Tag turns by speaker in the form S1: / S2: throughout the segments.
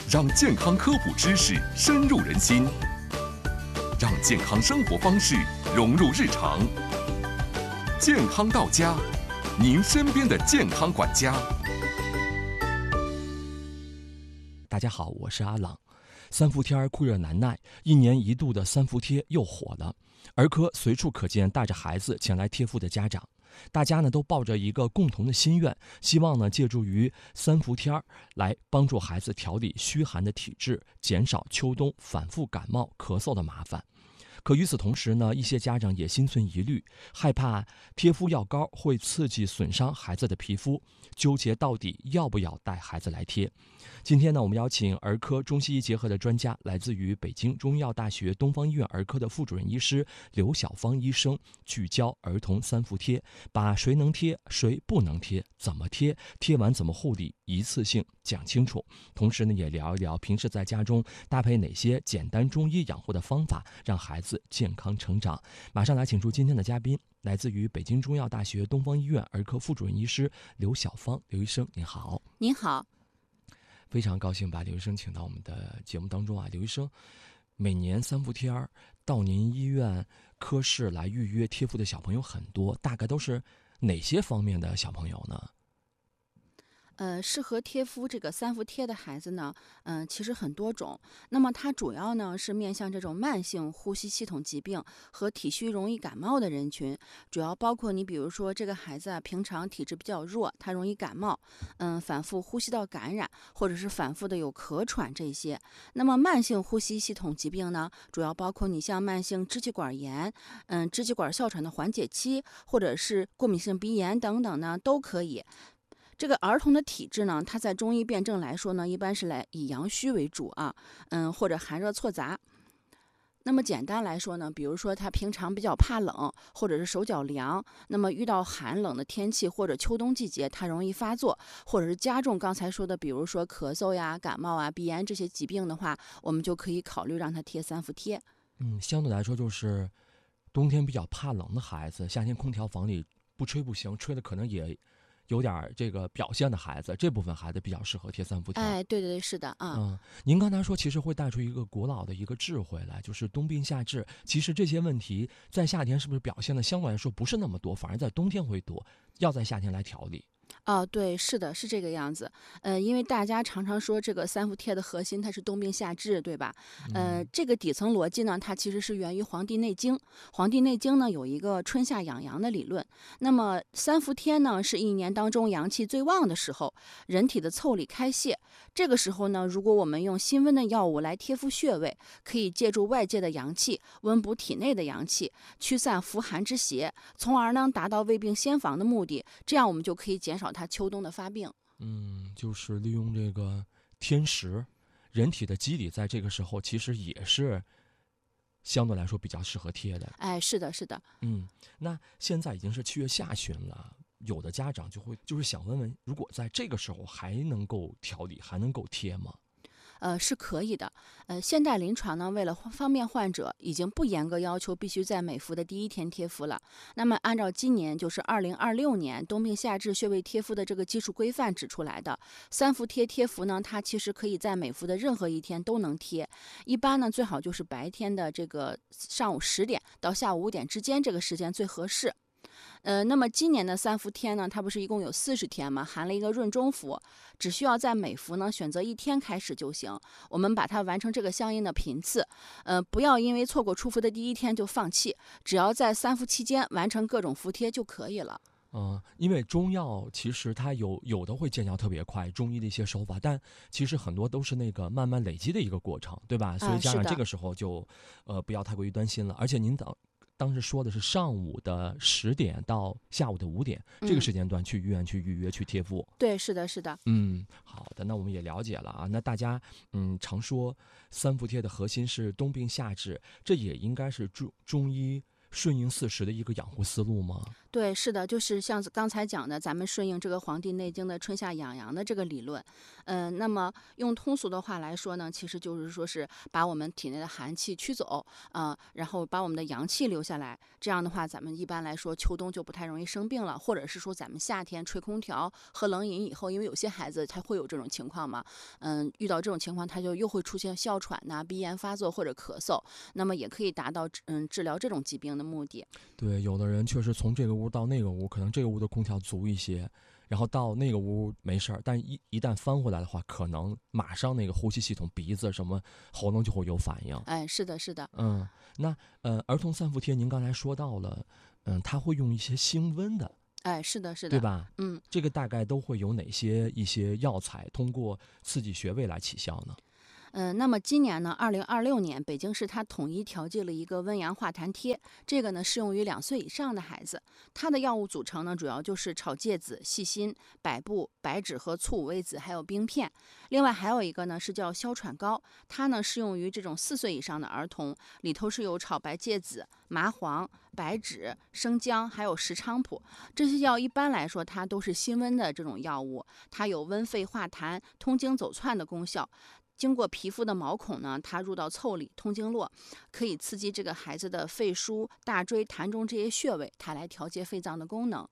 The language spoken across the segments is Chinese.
S1: 让健康科普知识深入人心，让健康生活方式融入日常。健康到家，您身边的健康管家。
S2: 大家好，我是阿朗。三伏天酷热难耐，一年一度的三伏贴又火了。儿科随处可见带着孩子前来贴敷的家长，大家呢都抱着一个共同的心愿，希望呢借助于三伏天来帮助孩子调理虚寒的体质，减少秋冬反复感冒咳嗽的麻烦。可与此同时呢，一些家长也心存疑虑，害怕贴敷药膏会刺激损伤孩子的皮肤，纠结到底要不要带孩子来贴。今天呢，我们邀请儿科中西医结合的专家，来自于北京中医药大学东方医院儿科的副主任医师刘晓芳医生，聚焦儿童三伏贴，把谁能贴谁不能贴，怎么贴，贴完怎么护理，一次性讲清楚。同时呢，也聊一聊平时在家中搭配哪些简单中医养护的方法，让孩子健康成长。马上来请出今天的嘉宾，来自于北京中医药大学东方医院儿科副主任医师刘晓芳。刘医生您好。
S3: 您好。
S2: 非常高兴把刘医生请到我们的节目当中啊。刘医生，每年三伏天到您医院科室来预约贴敷的小朋友很多，大概都是哪些方面的小朋友呢？
S3: 适合贴敷这个三伏贴的孩子呢，其实很多种。那么它主要呢是面向这种慢性呼吸系统疾病和体虚容易感冒的人群，主要包括你比如说这个孩子啊，平常体质比较弱，他容易感冒，反复呼吸道感染，或者是反复的有咳喘这些。那么慢性呼吸系统疾病呢，主要包括你像慢性支气管炎，支气管哮喘的缓解期，或者是过敏性鼻炎等等呢，都可以。这个儿童的体质呢，它在中医辨证来说呢，一般是以阳虚为主啊，或者寒热错杂。那么简单来说呢，比如说他平常比较怕冷，或者是手脚凉，那么遇到寒冷的天气或者秋冬季节，它容易发作，或者是加重刚才说的，比如说咳嗽呀、感冒啊、鼻炎这些疾病的话，我们就可以考虑让他贴三伏贴。
S2: 相对来说就是冬天比较怕冷的孩子，夏天空调房里不吹不行，吹的可能也有点这个表现的孩子，这部分孩子比较适合贴三伏贴。
S3: 哎，对对对，是的啊。
S2: 您刚才说其实会带出一个古老的一个智慧来，就是冬病夏治。其实这些问题在夏天是不是表现的相对来说不是那么多，反而在冬天会多，要在夏天来调理。
S3: 对，是的，是这个样子。因为大家常常说这个三伏贴的核心它是冬病夏治，对吧？这个底层逻辑呢，它其实是源于《黄帝内经》。《黄帝内经》呢有一个春夏养阳的理论。那么三伏贴呢是一年当中阳气最旺的时候，人体的腠理开泄。这个时候呢，如果我们用辛温的药物来贴敷穴位，可以借助外界的阳气，温补体内的阳气，驱散伏寒之邪，从而呢达到未病先防的目的。这样我们就可以减少它秋冬的发病。
S2: 就是利用这个天时，人体的机理在这个时候其实也是相对来说比较适合贴的。
S3: 哎，是的，是的。
S2: 那现在已经是7月下旬了，有的家长就是想问问，如果在这个时候还能够调理，还能够贴吗？
S3: 是可以的。现代临床呢，为了方便患者，已经不严格要求必须在每伏的第一天贴敷了。那么按照今年就是2026年冬病夏治穴位贴敷的这个基础规范指出来的，三伏贴服呢，它其实可以在每伏的任何一天都能贴。一般呢，最好就是白天的这个上午10点到下午5点之间这个时间最合适。那么今年的三伏贴呢，它不是一共有40天吗？含了一个闰中伏，只需要在每伏呢选择一天开始就行。我们把它完成这个相应的频次，不要因为错过出伏的第一天就放弃，只要在三伏期间完成各种伏贴就可以了。
S2: 因为中药其实它有的会见效特别快，中医的一些手法，但其实很多都是那个慢慢累积的一个过程，对吧？所以家长这个时候就不要太过于担心了。而且您当时说的是上午的10点到下午的5点，这个时间段去医院去预约去贴敷。
S3: 对，是的，是的。
S2: 好的，那我们也了解了啊。那大家常说三伏贴的核心是冬病夏治，这也应该是中医顺应四时的一个养护思路吗？
S3: 对，是的，就是像刚才讲的，咱们顺应这个《黄帝内经》的春夏养阳的这个理论。那么用通俗的话来说呢，其实就是说是把我们体内的寒气驱走，然后把我们的阳气留下来。这样的话，咱们一般来说秋冬就不太容易生病了，或者是说咱们夏天吹空调、喝冷饮以后，因为有些孩子他会有这种情况嘛，遇到这种情况，他就又会出现哮喘呐、鼻炎发作或者咳嗽，那么也可以达到治疗这种疾病的目的。
S2: 对，有的人确实从这个屋到那个屋，可能这个屋的空调足一些，然后到那个屋没事儿，但一旦翻回来的话，可能马上那个呼吸系统、鼻子什么喉咙就会有反应。
S3: 哎，是的，是的。
S2: 那儿童三伏贴您刚才说到了，它会用一些辛温的，
S3: 哎，是的，是的，
S2: 对吧？这个大概都会有哪些一些药材通过刺激穴位来起效呢？
S3: 那么今年呢，2026年，北京市它统一调剂了一个温阳化痰贴，这个呢适用于2岁以上的孩子。它的药物组成呢，主要就是炒芥子、细辛、百部、白芷和醋五味子，还有冰片。另外还有一个呢是叫消喘膏，它呢适用于这种4岁以上的儿童，里头是有炒白芥子、麻黄、白芷、生姜，还有石菖蒲。这些药一般来说它都是辛温的这种药物，它有温肺化痰、通经走窜的功效。经过皮肤的毛孔呢，它入到腠理、通经络，可以刺激这个孩子的肺腧、大椎、痰中这些穴位，它来调节肺脏的功能。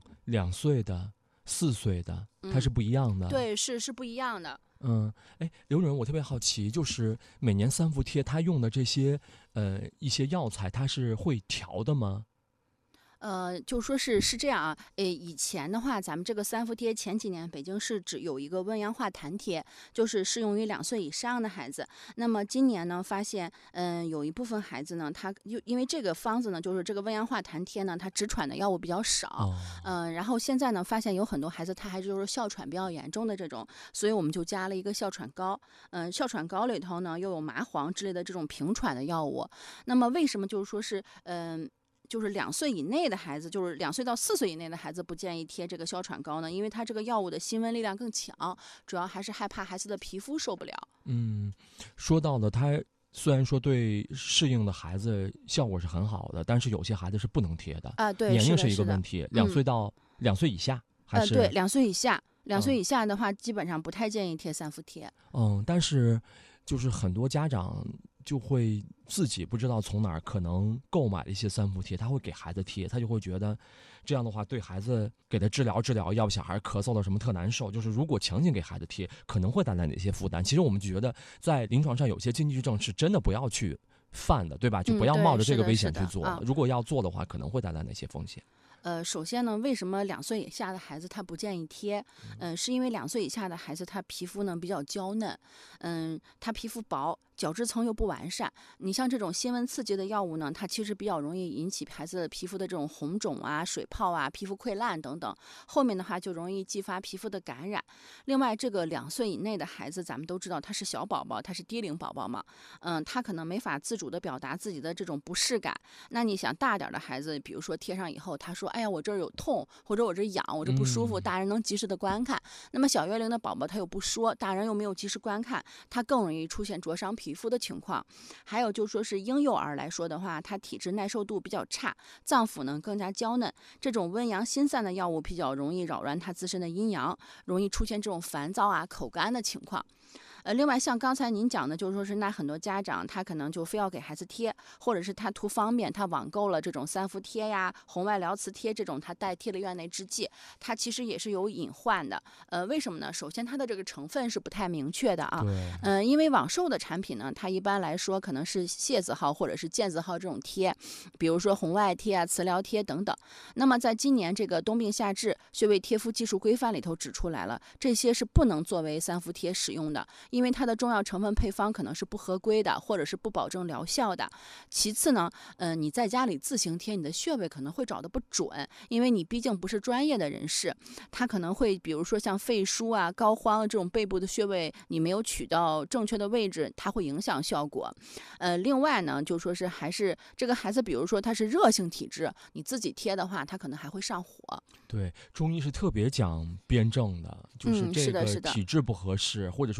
S2: 2岁的、4岁的，它是不一样的。
S3: 对，是不一样的。
S2: 刘主任，我特别好奇，就是每年三伏贴它用的这些一些药材，它是会调的吗？
S3: 就说是这样啊，以前的话，咱们这个三伏贴前几年北京市只有一个温阳化痰贴，就是适用于2岁以上的孩子。那么今年呢，发现有一部分孩子呢，他因为这个方子呢，就是这个温阳化痰贴呢，它止喘的药物比较少，然后现在呢，发现有很多孩子他还就是哮喘比较严重的这种，所以我们就加了一个哮喘膏。哮喘膏里头呢又有麻黄之类的这种平喘的药物。那么为什么就是说是就是2岁以内的孩子，就是2岁到4岁以内的孩子不建议贴这个哮喘膏呢？因为它这个药物的辛温力量更强，主要还是害怕孩子的皮肤受不了。
S2: 说到的它虽然说对适应的孩子效果是很好的，但是有些孩子是不能贴的
S3: 啊。对，
S2: 年龄是一个问题。2岁到2岁以下还是？
S3: 对，2岁以下，2岁以下的话，基本上不太建议贴三伏贴。
S2: 但是就是很多家长就会自己不知道从哪儿可能购买了一些三伏贴，他会给孩子贴，他就会觉得这样的话对孩子给他治疗，要不小孩咳嗽了什么特难受，就是如果强行给孩子贴可能会带来哪些负担。其实我们觉得在临床上有些禁忌症是真的不要去犯的，对吧？就不要冒着这个危险去做，如果要做的话可能会带来哪些风险？
S3: 首先呢，为什么2岁以下的孩子他不建议贴？是因为2岁以下的孩子他皮肤呢比较娇嫩，他皮肤薄，角质层又不完善。你像这种辛温刺激的药物呢，它其实比较容易引起孩子的皮肤的这种红肿啊、水泡啊、皮肤溃烂等等。后面的话就容易激发皮肤的感染。另外，这个2岁以内的孩子，咱们都知道他是小宝宝，他是低龄宝宝嘛，他可能没法自主的表达自己的这种不适感。那你想大点的孩子，比如说贴上以后，他说：“哎呀，我这儿有痛，或者我这痒，我这不舒服。”大人能及时的观看。那么小月龄的宝宝他又不说，大人又没有及时观看，他更容易出现灼伤皮肤的情况。还有就说是婴幼儿来说的话，他体质耐受度比较差，脏腑呢更加娇嫩，这种温阳心散的药物比较容易扰乱他自身的阴阳，容易出现这种烦躁啊、口干的情况。另外像刚才您讲的，就是说是那很多家长他可能就非要给孩子贴，或者是他图方便，他网购了这种三伏贴呀、红外疗磁贴这种，他代替了院内制剂，它其实也是有隐患的。为什么呢？首先它的这个成分是不太明确的啊。因为网售的产品呢，它一般来说可能是械字号或者是健字号这种贴，比如说红外贴啊、磁疗贴等等。那么在今年这个冬病夏治穴位贴敷技术规范里头指出来了，这些是不能作为三伏贴使用的。因为它的中药成分配方可能是不合规的，或者是不保证疗效的。其次呢，你在家里自行贴，你的穴位可能会找得不准，因为你毕竟不是专业的人士，他可能会比如说像肺腧啊、膏肓这种背部的穴位，你没有取到正确的位置，它会影响效果。另外呢，就说是还是这个孩子，比如说他是热性体质，你自己贴的话，他可能还会上火。
S2: 对，中医是特别讲辩证的，就是这个体质不合适，或者说你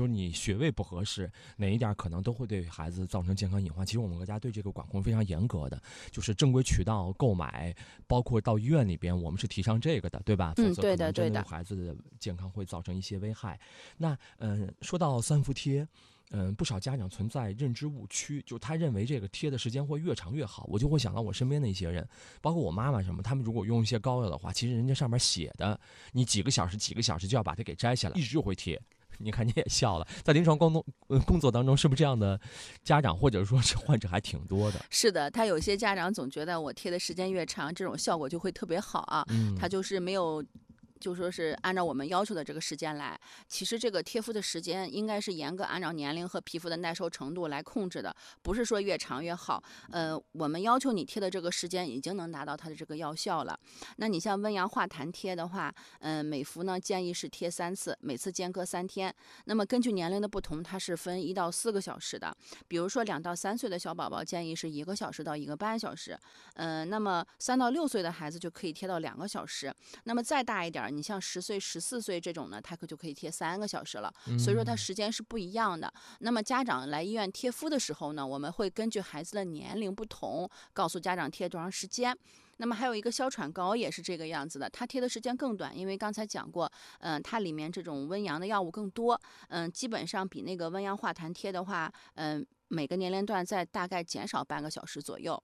S2: 穴位不合适，哪一点可能都会对孩子造成健康隐患。其实我们国家对这个管控非常严格的，就是正规渠道购买，包括到医院里边，我们是提倡这个的，对吧？否则可能真的对孩子的健康会造成一些危害。那说到三伏贴。不少家长存在认知误区，就他认为这个贴的时间会越长越好。我就会想到我身边的一些人，包括我妈妈什么，他们如果用一些膏药的话，其实人家上面写的，你几个小时就要把它给摘下来，一直就会贴。你看你也笑了，在临床工作当中，是不是这样的家长或者说是患者还挺多的？
S3: 是的，他有些家长总觉得我贴的时间越长，这种效果就会特别好啊。他就是没有。就说是按照我们要求的这个时间来，其实这个贴敷的时间应该是严格按照年龄和皮肤的耐受程度来控制的，不是说越长越好。我们要求你贴的这个时间已经能达到它的这个药效了。那你像温阳化痰贴的话，每服呢建议是贴3次，每次间隔3天。那么根据年龄的不同，它是分1到4个小时的。比如说2到3岁的小宝宝建议是1个小时到1个半小时，那么3到6岁的孩子就可以贴到2个小时。那么再大一点，你像10岁、14岁这种呢，它就可以贴3个小时了。所以说它时间是不一样的。那么家长来医院贴敷的时候呢，我们会根据孩子的年龄不同，告诉家长贴多长时间。那么还有一个消喘膏也是这个样子的，它贴的时间更短，因为刚才讲过，它里面这种温阳的药物更多，基本上比那个温阳化痰贴的话，每个年龄段在大概减少半个小时左右。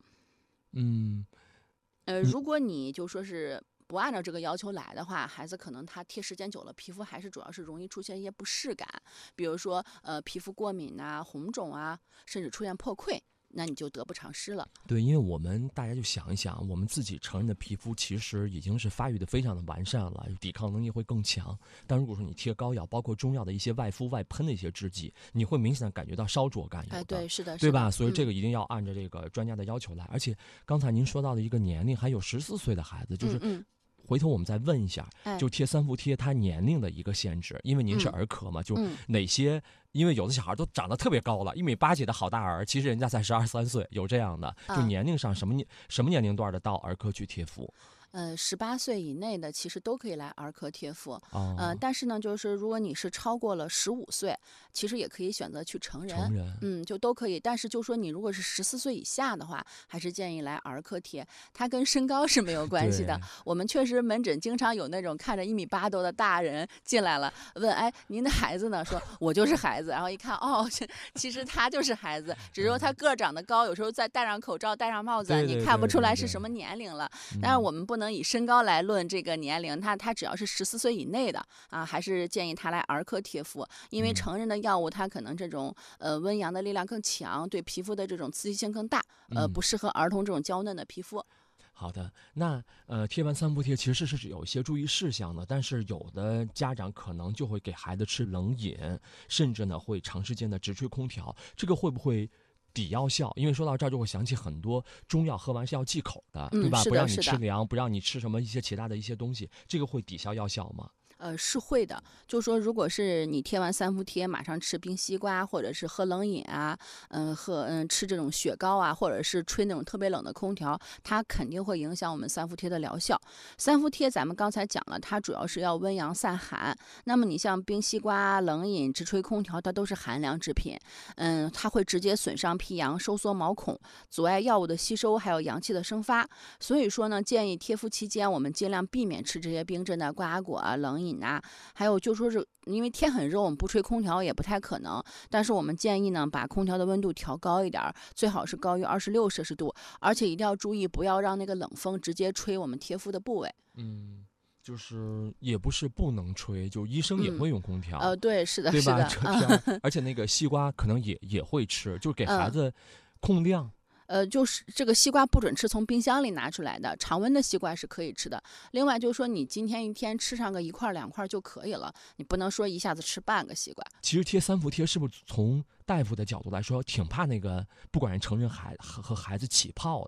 S3: 如果你就说是不按照这个要求来的话，孩子可能他贴时间久了，皮肤还是主要是容易出现一些不适感，比如说皮肤过敏啊、红肿啊，甚至出现破溃。那你就得不偿失了。
S2: 对，因为大家就想一想，我们自己成人的皮肤其实已经是发育的非常的完善了，抵抗能力会更强。但如果说你贴膏药，包括中药的一些外敷外喷的一些制剂，你会明显的感觉到烧灼感。
S3: 对，是的，
S2: 对吧？所以这个一定要按照这个专家的要求来。而且刚才您说到的一个年龄，还有14岁的孩子，就是回头我们再问一下，就贴三伏贴它年龄的一个限制，因为您是儿科嘛，就哪些？因为有的小孩都长得特别高了，1.8米几的好大儿，其实人家才12、13岁，有这样的。就年龄上什么年龄段的到儿科去贴敷
S3: ？18岁以内的其实都可以来儿科贴敷，但是呢，就是如果你是超过了15岁，其实也可以选择去成人，就都可以。但是就说你如果是14岁以下的话，还是建议来儿科贴，它跟身高是没有关系的。我们确实门诊经常有那种看着1.8米多的大人进来了，问哎您的孩子呢？说我就是孩子，然后一看哦，其实他就是孩子，只是说他个儿长得高，有时候再戴上口罩、戴上帽子，你看不出来是什么年龄了。但是我们不能以身高来论这个年龄，他只要是14岁以内的啊，还是建议他来儿科贴敷，因为成人的药物它可能这种温阳的力量更强，对皮肤的这种刺激性更大，不适合儿童这种娇嫩的皮肤。
S2: 好的，那贴完三伏贴其实是有一些注意事项的，但是有的家长可能就会给孩子吃冷饮，甚至呢会长时间的直吹空调，这个会不会抵药效？因为说到这儿就会想起很多中药喝完是要忌口的，对吧？不让你吃凉，不让你吃什么一些其他的一些东西，这个会抵消药效吗？
S3: 是会的，就是说，如果是你贴完三伏贴，马上吃冰西瓜，或者是喝冷饮啊，吃这种雪糕啊，或者是吹那种特别冷的空调，它肯定会影响我们三伏贴的疗效。三伏贴咱们刚才讲了，它主要是要温阳散寒。那么你像冰西瓜、冷饮、直吹空调，它都是寒凉制品，它会直接损伤脾阳，收缩毛孔，阻碍药物的吸收，还有阳气的生发。所以说呢，建议贴敷期间，我们尽量避免吃这些冰镇的瓜果啊、冷饮啊，还有就说是因为天很热，我们不吹空调也不太可能，但是我们建议呢，把空调的温度调高一点，最好是高于26摄氏度，而且一定要注意不要让那个冷风直接吹我们贴敷的部位。
S2: 就是也不是不能吹，就医生也会用空调。
S3: 对，是的，
S2: 对吧？
S3: 是的。
S2: 而且那个西瓜可能也会吃，就给孩子控量。
S3: 就是这个西瓜不准吃从冰箱里拿出来的，常温的西瓜是可以吃的。另外就是说，你今天一天吃上个1块2块就可以了，你不能说一下子吃半个西瓜。
S2: 其实贴三伏贴是不是从大夫的角度来说，挺怕那个不管是成人和孩子起泡的？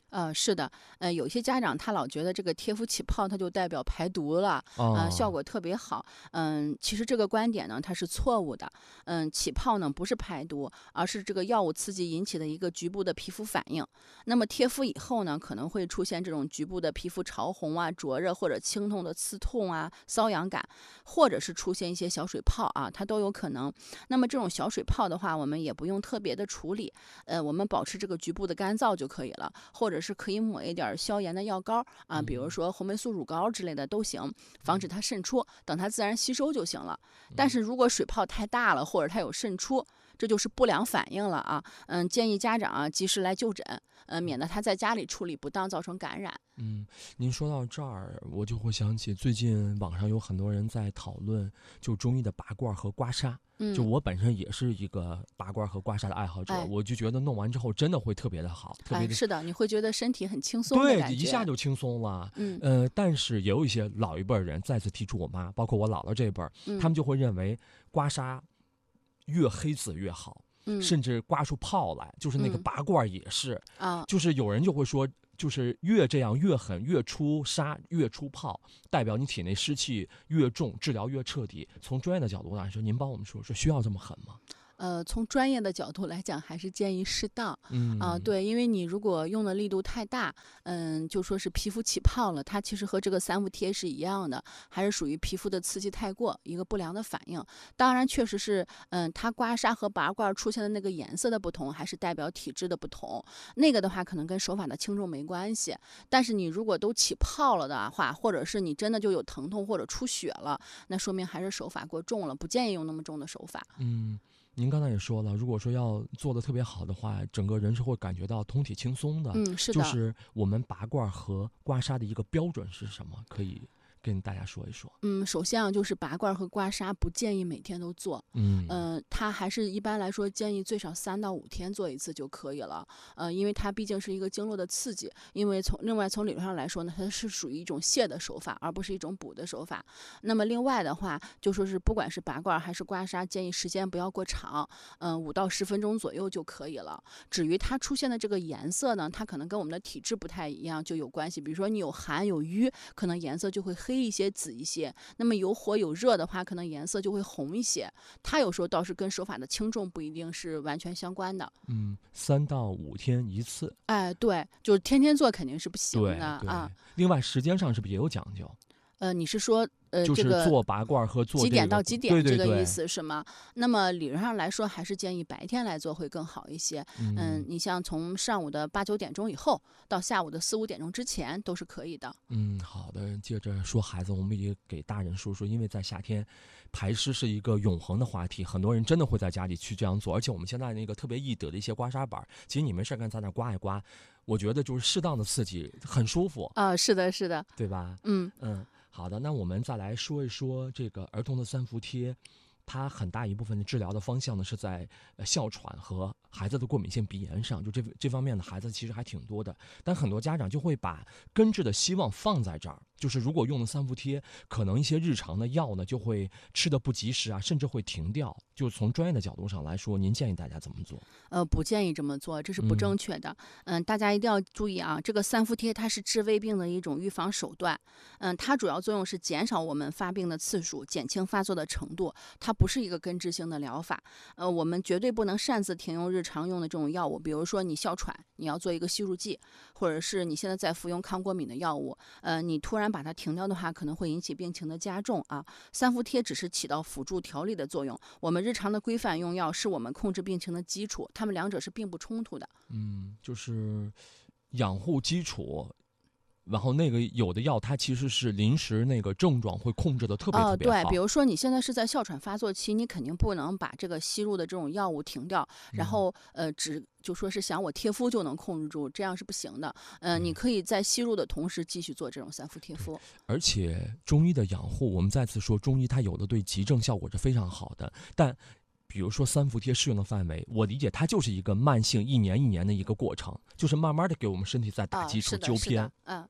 S3: 是的，有些家长他老觉得这个贴敷起泡，它就代表排毒了，效
S2: 哦，
S3: 果特别好。其实这个观点呢，它是错误的。起泡呢不是排毒，而是这个药物刺激引起的一个局部的皮肤反应。那么贴敷以后呢，可能会出现这种局部的皮肤潮红啊、灼热或者轻痛的刺痛啊、瘙痒感，或者是出现一些小水泡啊，它都有可能。那么这种小水泡的话，我们也不用特别的处理，我们保持这个局部的干燥就可以了，或者是可以抹一点消炎的药膏啊，比如说红霉素乳膏之类的都行，防止它渗出，等它自然吸收就行了。但是如果水泡太大了，或者它有渗出，这就是不良反应了啊。建议家长啊及时来就诊，免得他在家里处理不当造成感染。
S2: 嗯，您说到这儿，我就会想起最近网上有很多人在讨论，就中医的拔罐和刮痧。就我本身也是一个拔罐和刮痧的爱好者，
S3: 哎
S2: 我就觉得弄完之后真的会特别的好，特别的
S3: 是的，你会觉得身体很轻松的
S2: 对，
S3: 感觉。
S2: 一下就轻松了。但是也有一些老一辈人再次提出，我妈，包括我姥姥这辈儿，他们就会认为刮痧越黑紫越好，甚至刮出泡来，就是那个拔罐也是，就是有人就会说，就是越这样越狠，越出痧越出泡，代表你体内湿气越重，治疗越彻底。从专业的角度来说，您帮我们说说，需要这么狠吗？
S3: 从专业的角度来讲，还是建议适当。对，因为你如果用的力度太大，就说是皮肤起泡了，它其实和这个三伏贴是一样的，还是属于皮肤的刺激太过，一个不良的反应。当然，确实是，它刮痧和拔罐出现的那个颜色的不同，还是代表体质的不同。那个的话，可能跟手法的轻重没关系。但是你如果都起泡了的话，或者是你真的就有疼痛或者出血了，那说明还是手法过重了，不建议用那么重的手法。
S2: 您刚才也说了，如果说要做的特别好的话，整个人是会感觉到通体轻松的。
S3: 是的。
S2: 就是我们拔罐和刮痧的一个标准是什么？可以跟大家说一说。
S3: 首先啊，就是拔罐和刮痧不建议每天都做。它还是一般来说建议最少3到5天做一次就可以了。因为它毕竟是一个经络的刺激，因为另外从理论上来说呢，它是属于一种泻的手法，而不是一种补的手法。那么另外的话，就说是不管是拔罐还是刮痧，建议时间不要过长，5到10分钟左右就可以了。至于它出现的这个颜色呢，它可能跟我们的体质不太一样就有关系。比如说你有寒有瘀，可能颜色就会黑一些、紫一些；那么有火有热的话，可能颜色就会红一些。它有时候倒是跟手法的轻重不一定是完全相关的。
S2: 3到5天一次。
S3: 对，就是天天做肯定是不行的
S2: 啊。另外时间上是不是也有讲究？
S3: 你是说
S2: 就是
S3: 这个
S2: 做拔罐和做
S3: 几点到几点
S2: 这
S3: 个意思是吗？那么理论上来说，还是建议白天来做会更好一些。你像从上午的8、9点钟以后到下午的4、5点钟之前都是可以的。
S2: 好的。接着说孩子，我们也给大人说说，因为在夏天，排湿是一个永恒的话题，很多人真的会在家里去这样做。而且我们现在那个特别易得的一些刮痧板，其实你没事干在那刮一刮，我觉得就是适当的刺激，很舒服。
S3: 是的，是的，
S2: 对吧？好的，那我们再来说一说这个儿童的三伏贴，它很大一部分的治疗的方向呢是在哮喘和孩子的过敏性鼻炎上，就这方面的孩子其实还挺多的，但很多家长就会把根治的希望放在这儿，就是如果用了三伏贴，可能一些日常的药呢就会吃得不及时啊，甚至会停掉。就从专业的角度上来说，您建议大家怎么做？
S3: 不建议这么做，这是不正确的。大家一定要注意啊，这个三伏贴它是治胃病的一种预防手段。它主要作用是减少我们发病的次数，减轻发作的程度，它不是一个根治性的疗法。我们绝对不能擅自停用日常用的这种药物，比如说你哮喘，你要做一个吸入剂，或者是你现在在服用抗过敏的药物，你突然把它停掉的话，可能会引起病情的加重啊。三伏贴只是起到辅助调理的作用，我们日常的规范用药是我们控制病情的基础，它们两者是并不冲突的。
S2: 就是养护基础。然后那个有的药它其实是临时那个症状会控制的特别好。
S3: 对，比如说你现在是在哮喘发作期，你肯定不能把这个吸入的这种药物停掉，然后就说是想我贴敷就能控制住，这样是不行的。你可以在吸入的同时继续做这种三伏贴敷。
S2: 而且中医的养护，我们再次说，中医它有的对急症效果是非常好的，但比如说三伏贴适用的范围，我理解它就是一个慢性1年1年的一个过程，就是慢慢的给我们身体在打基础纠偏。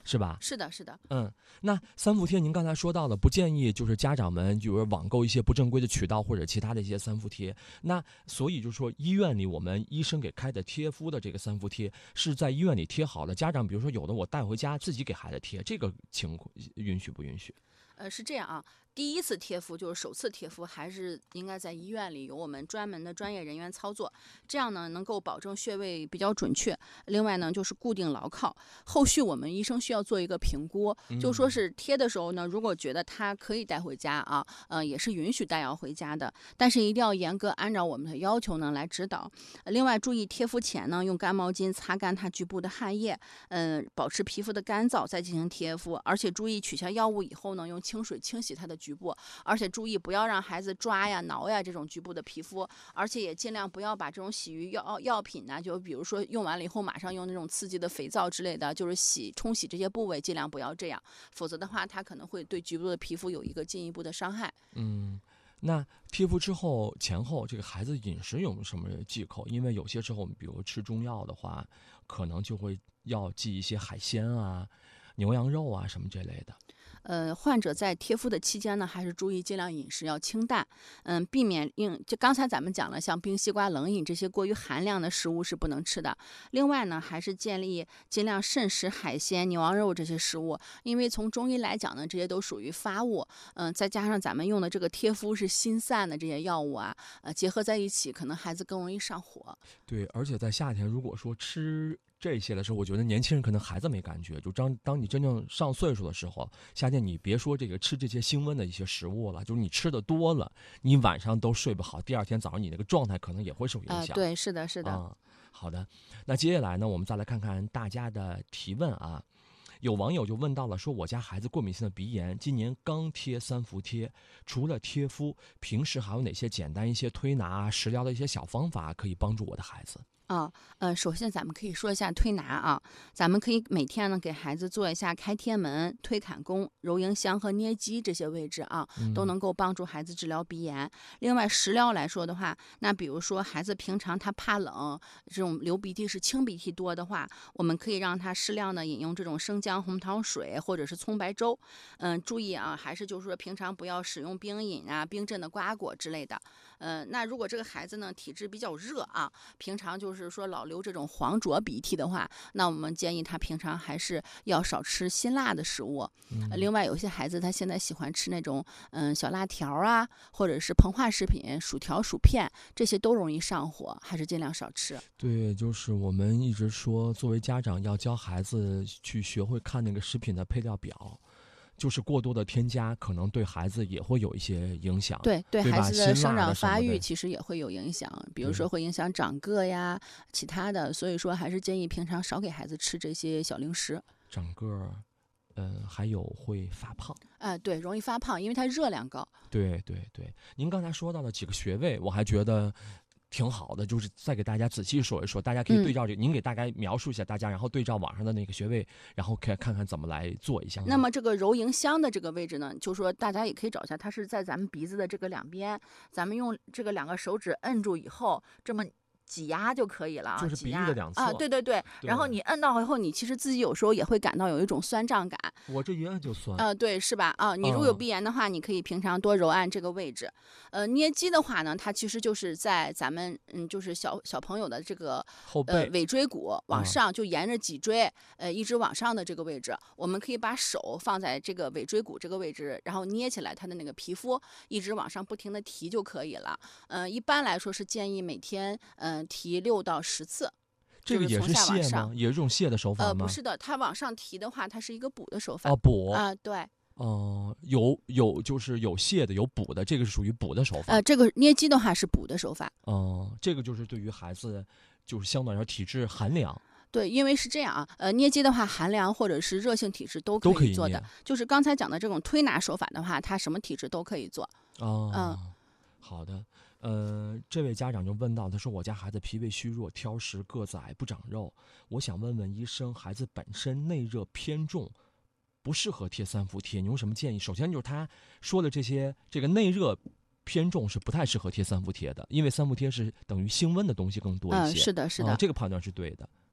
S2: 是吧？
S3: 是的，是的。
S2: 那三伏贴您刚才说到了，不建议就是家长们就是网购一些不正规的渠道或者其他的一些三伏贴。那所以就是说，医院里我们医生给开的贴敷的这个三伏贴是在医院里贴好的，家长比如说有的我带回家自己给孩子贴，这个情况允许不允许？
S3: 是这样啊，第一次贴敷就是首次贴敷，还是应该在医院里有我们专门的专业人员操作，这样呢能够保证穴位比较准确。另外呢就是固定牢靠，后续我们医生需要做一个评估，就说是贴的时候呢，如果觉得它可以带回家啊，也是允许带药回家的，但是一定要严格按照我们的要求呢来指导。另外注意贴敷前呢用干毛巾擦干它局部的汗液，保持皮肤的干燥再进行贴敷，而且注意取下药物以后呢用清水清洗它的局部，而且注意不要让孩子抓呀挠呀这种局部的皮肤，而且也尽量不要把这种洗浴药品呢，就比如说用完了以后马上用那种刺激的肥皂之类的，就是冲洗这些部位，尽量不要这样，否则的话它可能会对局部的皮肤有一个进一步的伤害。
S2: 那贴敷之后前后这个孩子饮食有没有什么忌口？因为有些时候我们比如吃中药的话，可能就会要忌一些海鲜啊、牛羊肉啊什么这类的。
S3: 患者在贴敷的期间呢，还是注意尽量饮食要清淡，避免就刚才咱们讲了，像冰西瓜、冷饮这些过于寒凉的食物是不能吃的。另外呢，还是尽量慎食海鲜、牛羊肉这些食物，因为从中医来讲呢，这些都属于发物，再加上咱们用的这个贴敷是心散的这些药物啊，结合在一起，可能孩子更容易上火。
S2: 对，而且在夏天，如果说吃这些的时候，我觉得年轻人可能孩子没感觉，就当你真正上岁数的时候，夏天你别说这个吃这些辛温的一些食物了，就是你吃的多了，你晚上都睡不好，第二天早上你那个状态可能也会受影响。
S3: 对，是的，是的。
S2: 好的，那接下来呢，我们再来看看大家的提问啊。有网友就问到了，说我家孩子过敏性的鼻炎，今年刚贴三伏贴，除了贴敷，平时还有哪些简单一些推拿、食疗的一些小方法可以帮助我的孩子？
S3: 首先咱们可以说一下推拿啊，咱们可以每天呢给孩子做一下开天门、推坎宫、揉迎香和捏肌这些位置啊，都能够帮助孩子治疗鼻炎。另外食疗来说的话，那比如说孩子平常他怕冷，这种流鼻涕是清鼻涕多的话，我们可以让他适量的饮用这种生姜红糖水或者是葱白粥。注意啊，还是就是说平常不要使用冰饮啊、冰镇的瓜果之类的。那如果这个孩子呢体质比较热啊，平常就是说老流这种黄浊鼻涕的话，那我们建议他平常还是要少吃辛辣的食物。另外有些孩子他现在喜欢吃那种小辣条啊，或者是膨化食品、薯条、薯片，这些都容易上火，还是尽量少吃。
S2: 对，就是我们一直说，作为家长要教孩子去学会看那个食品的配料表。就是过多的添加，可能对孩子也会有一些影响。
S3: 对孩子的生长发育
S2: 的
S3: 其实也会有影响，比如说会影响长个呀，其他的。所以说还是建议平常少给孩子吃这些小零食。
S2: 长个，还有会发胖。
S3: 对，容易发胖，因为它热量高。
S2: 对，您刚才说到的几个穴位，我还觉得挺好的，就是再给大家仔细说一说，大家可以对照您给大概描述一下大家，然后对照网上的那个穴位，然后看看怎么来做一下。
S3: 那么这个揉迎香的这个位置呢，就说大家也可以找一下，它是在咱们鼻子的这个两边，咱们用这个2个手指摁住以后，这么挤压就可以了啊，
S2: 就是鼻翼的两侧
S3: 啊，对，然后你摁到以后，你其实自己有时候也会感到有一种酸胀感。
S2: 我这一摁就酸。
S3: 对，是吧？你如果有鼻炎的话，你可以平常多揉按这个位置。捏肌的话呢，它其实就是在咱们就是小朋友的这个
S2: 后背
S3: 尾椎骨往上，就沿着脊椎一直往上的这个位置，我们可以把手放在这个尾椎骨这个位置，然后捏起来它的那个皮肤，一直往上不停的提就可以了。一般来说是建议每天提6到10次。
S2: 这个也是泻吗？也是这种泻的手法吗？
S3: 不是的，它往上提的话，它是一个补的手法。
S2: 补
S3: 对。
S2: 有就是有泻的，有补的，这个是属于补的手法。
S3: 这个捏肌的话是补的手法。
S2: 这个就是对于孩子，就是相对来说体质寒凉。
S3: 对，因为是这样啊，捏肌的话，寒凉或者是热性体质都可以做的。就是刚才讲的这种推拿手法的话，它什么体质都可以做。
S2: 好的。这位家长就问到，他说我家孩子脾胃虚弱、挑食、个子矮、不长肉，我想问问医生，孩子本身内热偏重，不适合贴三伏贴，你有什么建议？首先就是他说的这个内热偏重是不太适合贴三伏贴的，因为三伏贴是等于升温的东西更多一些。
S3: 是的，
S2: 这个判断是对的。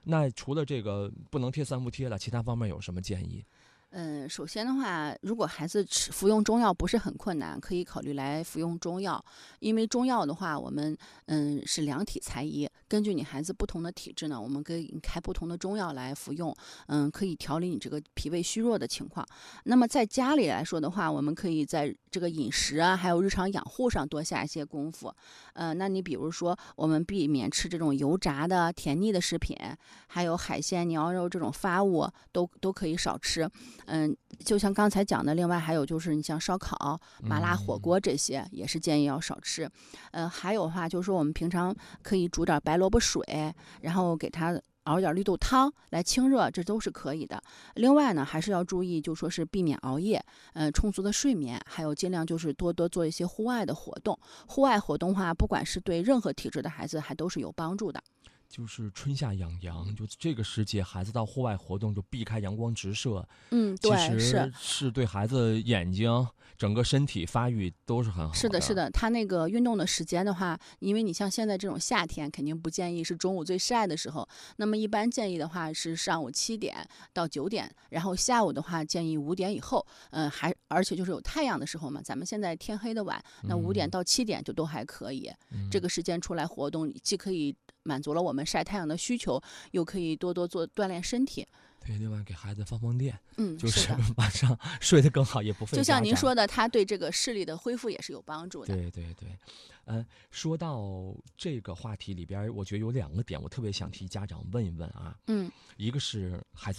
S2: 那除了这个不能贴三伏贴了，其他方面有什么建议？
S3: 首先的话，如果孩子服用中药不是很困难，可以考虑来服用中药。因为中药的话，我们是量体裁衣，根据你孩子不同的体质呢，我们可以开不同的中药来服用，可以调理你这个脾胃虚弱的情况。那么在家里来说的话，我们可以在这个饮食啊，还有日常养护上多下一些功夫。那你比如说，我们避免吃这种油炸的、甜腻的食品，还有海鲜、牛肉这种发物都可以少吃。就像刚才讲的，另外还有就是你像烧烤、麻辣火锅这些，也是建议要少吃。还有的话就是说，我们平常可以煮点白萝卜水，然后给它熬点绿豆汤来清热，这都是可以的。另外呢，还是要注意，就说是避免熬夜，充足的睡眠，还有尽量就是多做一些户外的活动。户外活动的话，不管是对任何体质的孩子，还都是有帮助的。
S2: 就是春夏养阳，就这个时节，孩子到户外活动就避开阳光直射，
S3: 对，
S2: 其实是对孩子眼睛、整个身体发育都是很好的。
S3: 是的，是的，他那个运动的时间的话，因为你像现在这种夏天，肯定不建议是中午最晒的时候，那么一般建议的话是上午7点到9点，然后下午的话建议5点以后，而且就是有太阳的时候嘛，咱们现在天黑的晚，那5点到7点就都还可以，这个时间出来活动，既可以满足了我们晒太阳的需求，又可以多做锻炼身体。
S2: 对，另外给孩子放电，就是
S3: 的
S2: 晚上睡得更好，也不费
S3: 就像您
S2: 家长
S3: 说的，他对这个视力的恢复也是有帮助的。
S2: 对对对，说到这个话题里边，我觉得有2个点，我特别想替家长问一问啊。
S3: 嗯，
S2: 一个是孩子